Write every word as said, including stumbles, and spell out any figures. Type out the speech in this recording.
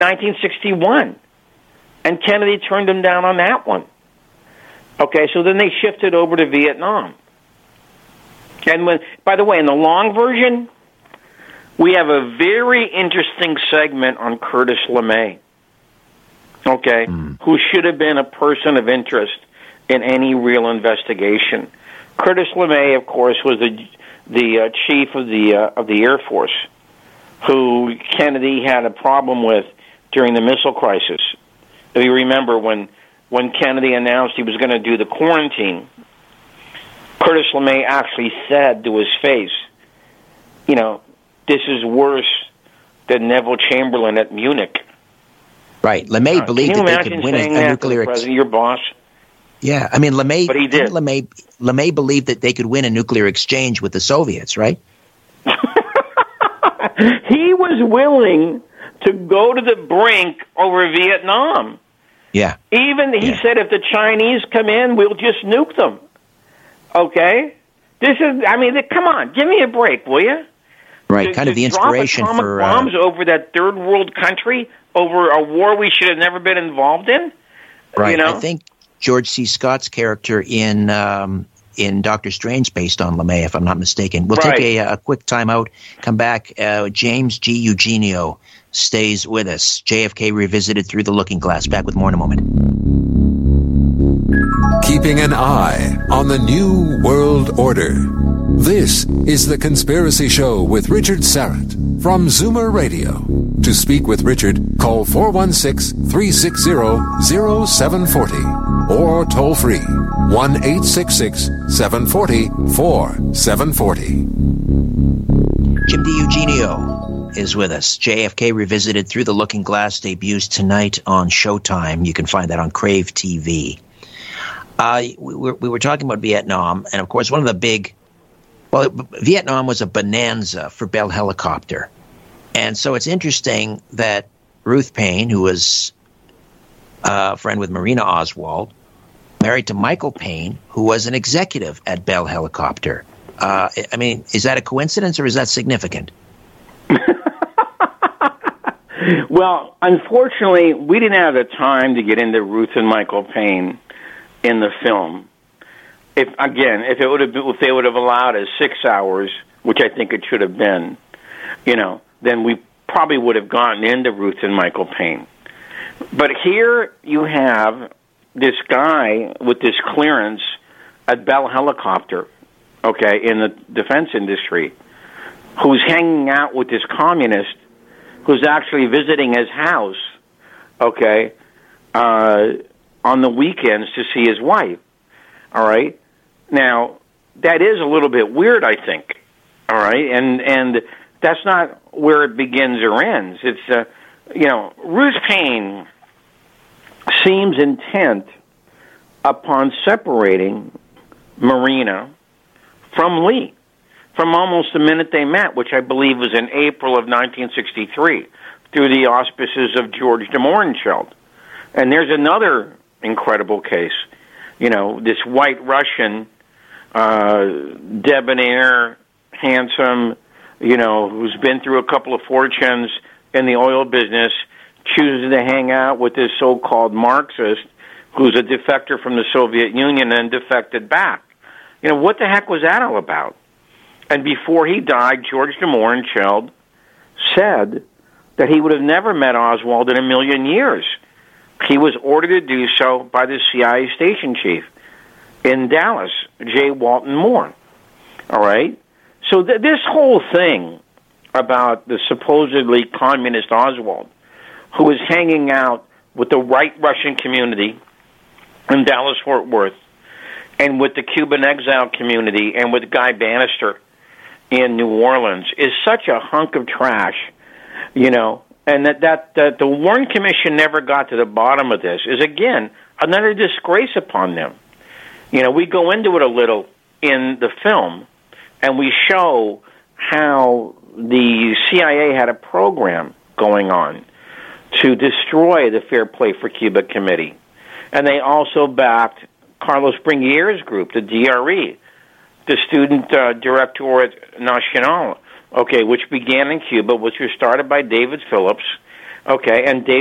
nineteen sixty-one. And Kennedy turned him down on that one. Okay, so then they shifted over to Vietnam. And when, by the way, in the long version, we have a very interesting segment on Curtis LeMay, okay, mm. who should have been a person of interest in any real investigation. Curtis LeMay, of course, was the the uh, chief of the uh, of the Air Force, who Kennedy had a problem with during the missile crisis. If you remember, when when Kennedy announced he was going to do the quarantine, Curtis LeMay actually said to his face, you know, this is worse than Neville Chamberlain at Munich. Right. LeMay uh, believed that they could win a, a nuclear... Ex- your boss? Yeah, I mean, LeMay, but he did. LeMay, LeMay believed that they could win a nuclear exchange with the Soviets, right? He was willing to go to the brink over Vietnam. Yeah. Even, he yeah. said, if the Chinese come in, we'll just nuke them. Okay? This is, I mean, come on, give me a break, will you? Right, to, kind to of the inspiration drop atomic for... bombs uh, over that third world country, over a war we should have never been involved in? Right, you know? I think George C. Scott's character in um, in Doctor Strange based on LeMay, if I'm not mistaken. We'll right. take a, a quick time out, come back. Uh, James G. Eugenio stays with us. J F K Revisited Through the Looking Glass. Back with more in a moment. Keeping an eye on the New World Order. This is The Conspiracy Show with Richard Syrett from Zoomer Radio. To speak with Richard, call four one six, three six zero, zero seven four zero or toll free one eight six six, seven four zero, four seven four zero. Jim DiEugenio is with us. J F K Revisited Through the Looking Glass debuts tonight on Showtime. You can find that on Crave T V. Uh, we, were, we were talking about Vietnam, and of course one of the big... Well, Vietnam was a bonanza for Bell Helicopter. And so it's interesting that Ruth Paine, who was a friend with Marina Oswald, married to Michael Paine, who was an executive at Bell Helicopter. Uh, I mean, is that a coincidence or is that significant? Well, unfortunately, we didn't have the time to get into Ruth and Michael Paine in the film. If again, if it would have been, if they would have allowed us six hours, which I think it should have been, you know, then we probably would have gotten into Ruth and Michael Paine. But here you have this guy with this clearance at Bell Helicopter, okay, in the defense industry, who's hanging out with this communist who's actually visiting his house, okay, uh, on the weekends to see his wife, all right? Now, that is a little bit weird, I think, all right? And and that's not where it begins or ends. It's, uh, you know, Ruth Paine seems intent upon separating Marina from Lee from almost the minute they met, which I believe was in April of nineteen sixty-three, through the auspices of George de Mohrenschildt. And there's another incredible case. You know, this white Russian, uh, debonair, handsome, you know, who's been through a couple of fortunes in the oil business, chooses to hang out with this so-called Marxist who's a defector from the Soviet Union and defected back. You know, what the heck was that all about? And before he died, George de Mohrenschildt said that he would have never met Oswald in a million years. He was ordered to do so by the C I A station chief in Dallas, J. Walton Moore. All right? So th- this whole thing about the supposedly communist Oswald, who was hanging out with the white Russian community in Dallas-Fort Worth, and with the Cuban exile community, and with Guy Bannister in New Orleans, is such a hunk of trash, you know, and that, that, that the Warren Commission never got to the bottom of this is, again, another disgrace upon them. You know, we go into it a little in the film, and we show how the C I A had a program going on to destroy the Fair Play for Cuba Committee. And they also backed Carlos Bringier's group, the D R E, the Student uh, Directorat Nacional, okay, which began in Cuba, which was started by David Phillips, Okay, and Dave